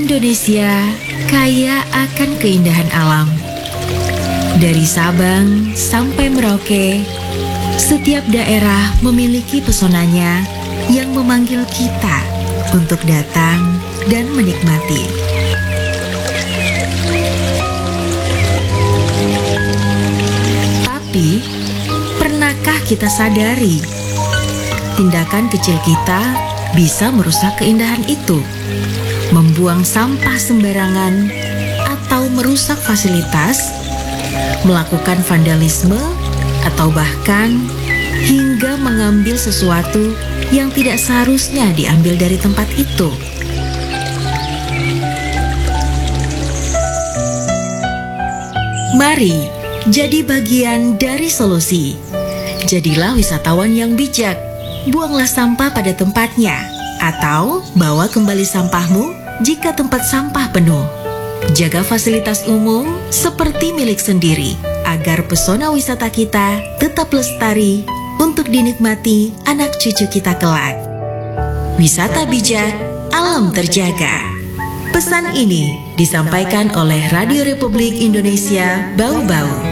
Indonesia kaya akan keindahan alam. Dari Sabang sampai Merauke, setiap daerah memiliki pesonanya yang memanggil kita untuk datang dan menikmati. Tapi, pernahkah kita sadari tindakan kecil kita bisa merusak keindahan itu? Membuang sampah sembarangan atau merusak fasilitas, melakukan vandalisme, atau bahkan hingga mengambil sesuatu yang tidak seharusnya diambil dari tempat itu. Mari jadi bagian dari solusi. Jadilah wisatawan yang bijak. Buanglah sampah pada tempatnya, atau bawa kembali sampahmu jika tempat sampah penuh. Jaga fasilitas umum seperti milik sendiri, agar pesona wisata kita tetap lestari untuk dinikmati anak cucu kita kelak. Wisata bijak, alam terjaga. Pesan ini disampaikan oleh Radio Republik Indonesia Bau Bau.